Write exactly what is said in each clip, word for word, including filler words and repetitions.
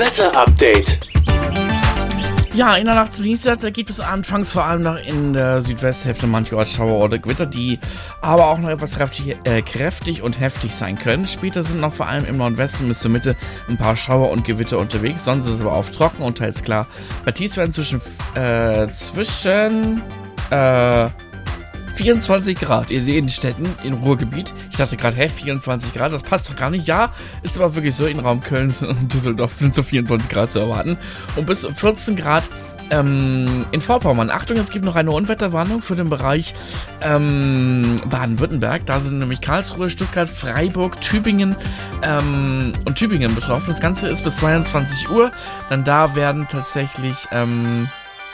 Wetter-Update. Ja, in der Nacht zum Dienstag, da gibt es anfangs vor allem noch in der Südwesthälfte mancherorts Schauer oder Gewitter, die aber auch noch etwas kräftig, äh, kräftig und heftig sein können. Später sind noch vor allem im Nordwesten bis zur Mitte ein paar Schauer und Gewitter unterwegs, sonst ist es aber oft trocken und teils klar. Bei Tiefstwerten zwischen, äh, zwischen, äh, vierundzwanzig Grad in den Städten im Ruhrgebiet. Ich dachte gerade, hä, vierundzwanzig Grad, das passt doch gar nicht. Ja, ist aber wirklich so, in Raum Köln und Düsseldorf sind so vierundzwanzig Grad zu erwarten. Und bis vierzehn Grad ähm, in Vorpommern. Achtung, es gibt noch eine Unwetterwarnung für den Bereich ähm, Baden-Württemberg. Da sind nämlich Karlsruhe, Stuttgart, Freiburg, Tübingen ähm, und Tübingen betroffen. Das Ganze ist bis zweiundzwanzig Uhr. Dann da werden tatsächlich Ähm,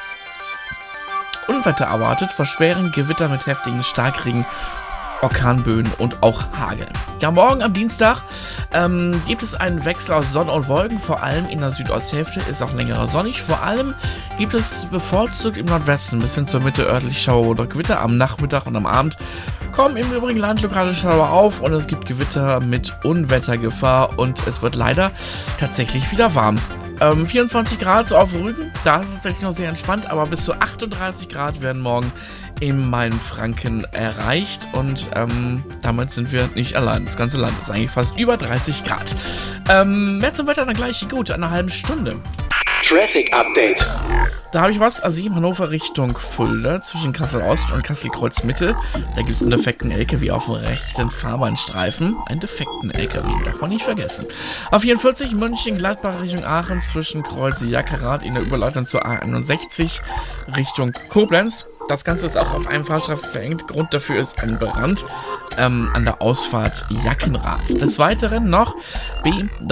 Unwetter erwartet, vor schweren Gewitter mit heftigen Starkregen, Orkanböen und auch Hagel. Ja, morgen am Dienstag ähm, gibt es einen Wechsel aus Sonne und Wolken, vor allem in der Südosthälfte ist auch längerer sonnig. Vor allem gibt es bevorzugt im Nordwesten bis hin zur Mitte örtlich Schauer oder Gewitter. Am Nachmittag und am Abend kommen im übrigen Land lokale Schauer auf und es gibt Gewitter mit Unwettergefahr und es wird leider tatsächlich wieder warm. Ähm, vierundzwanzig Grad so auf Rügen, da ist es tatsächlich noch sehr entspannt, aber bis zu achtunddreißig Grad werden morgen in Mainfranken erreicht und ähm, damit sind wir nicht allein. Das ganze Land ist eigentlich fast über dreißig Grad. Ähm, mehr zum Wetter dann gleich, gut, in einer halben Stunde. Traffic Update. Da habe ich was, A sieben Hannover Richtung Fulda, zwischen Kassel Ost und Kassel Kreuz Mitte. Da gibt es einen defekten L K W auf dem rechten Fahrbahnstreifen. Einen defekten L K W, darf man nicht vergessen. A vierundvierzig München Gladbach Richtung Aachen, zwischen Kreuz Jackerath in der Überleitung zur A einundsechzig Richtung Koblenz. Das Ganze ist auch auf einem Fahrstreifen verengt. Grund dafür ist ein Brand ähm, an der Ausfahrt Jackenrad. Des Weiteren noch B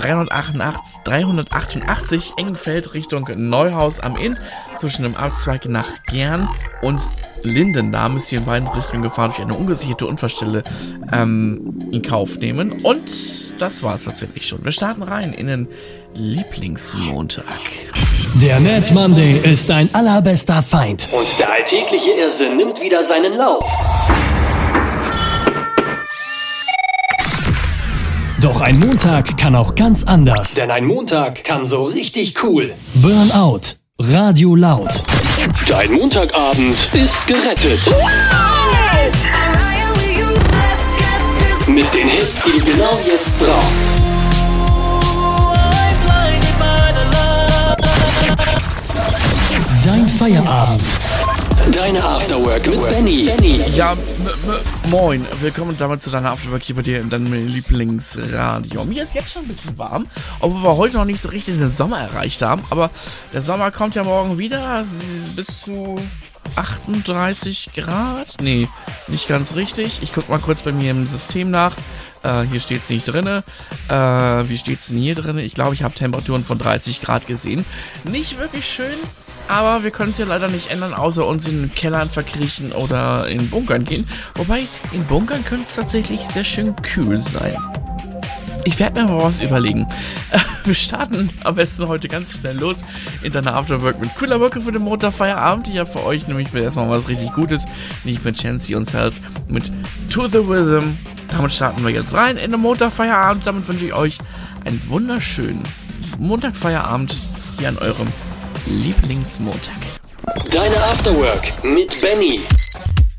dreihundertachtundachtzig Engenfeld Richtung Neuhaus am Inn, zwischen dem Abzweig nach Gern und Linden. Da müsst ihr in beiden Richtungen Gefahr durch eine ungesicherte Unfallstelle ähm, in Kauf nehmen. Und das war's tatsächlich schon. Wir starten rein in den Lieblingsmontag. Der Mad Monday ist dein allerbester Feind. Und der alltägliche Irrsinn nimmt wieder seinen Lauf. Doch ein Montag kann auch ganz anders. Denn ein Montag kann so richtig cool. Burnout. Radio laut. Dein Montagabend ist gerettet. Mit den Hits, die du genau jetzt brauchst. Dein Feierabend. Deine Afterwork mit Benny. Benny. Ja, m- m- moin. Willkommen damit zu deiner Afterwork hier bei dir in deinem Lieblingsradio. Mir ist jetzt schon ein bisschen warm, obwohl wir heute noch nicht so richtig den Sommer erreicht haben. Aber der Sommer kommt ja morgen wieder. Bis zu achtunddreißig Grad. Nee, nicht ganz richtig. Ich guck mal kurz bei mir im System nach. Äh, hier steht es nicht drin. Äh, wie steht es denn hier drin? Ich glaube, ich habe Temperaturen von dreißig Grad gesehen. Nicht wirklich schön. Aber wir können es ja leider nicht ändern, außer uns in den Kellern verkriechen oder in Bunkern gehen. Wobei, in Bunkern könnte es tatsächlich sehr schön kühl sein. Ich werde mir mal was überlegen. Wir starten am besten heute ganz schnell los in deiner Afterwork mit cooler Mucke für den Montagfeierabend. Ich habe für euch nämlich erstmal was richtig Gutes. Nicht mit Chancy und Cells, mit To The Rhythm. Damit starten wir jetzt rein in den Montagfeierabend. Damit wünsche ich euch einen wunderschönen Montagfeierabend hier an eurem Lieblingsmontag. Deine Afterwork mit Benny.